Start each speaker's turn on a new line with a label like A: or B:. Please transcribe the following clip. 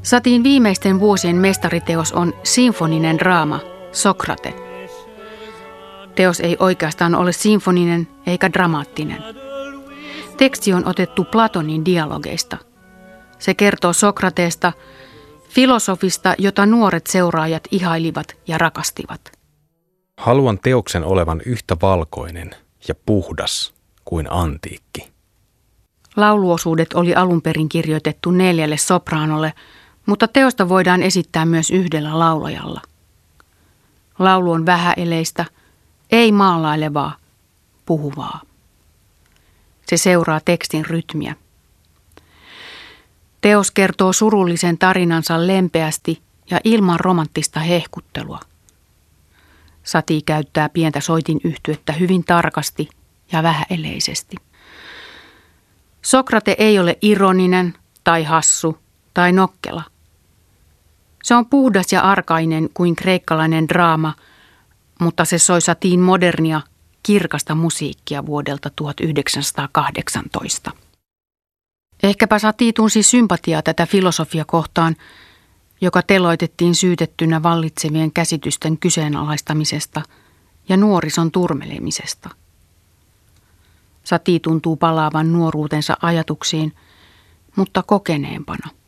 A: Satin viimeisten vuosien mestariteos on sinfoninen draama Sokrate. Teos ei oikeastaan ole sinfoninen eikä dramaattinen. Teksti on otettu Platonin dialogeista. Se kertoo Sokrateesta, filosofista, jota nuoret seuraajat ihailivat ja rakastivat.
B: Haluan teoksen olevan yhtä valkoinen ja puhdas kuin antiikki.
A: Lauluosuudet oli alun perin kirjoitettu 4 sopraanolle, mutta teosta voidaan esittää myös 1 laulajalla. Laulu on vähäeleistä, ei maalailevaa, puhuvaa. Se seuraa tekstin rytmiä. Teos kertoo surullisen tarinansa lempeästi ja ilman romanttista hehkuttelua. Satie käyttää pientä soitinyhtyettä hyvin tarkasti ja vähäeleisesti. Sokrate ei ole ironinen tai hassu tai nokkela. Se on puhdas ja arkainen kuin kreikkalainen draama, mutta se soi Satien modernia, kirkasta musiikkia vuodelta 1918. Ehkäpä Satie tunsi sympatiaa tätä filosofiakohtaan, joka teloitettiin syytettynä vallitsevien käsitysten kyseenalaistamisesta ja nuorison turmelemisesta. Satie tuntuu palaavan nuoruutensa ajatuksiin, mutta kokeneempana.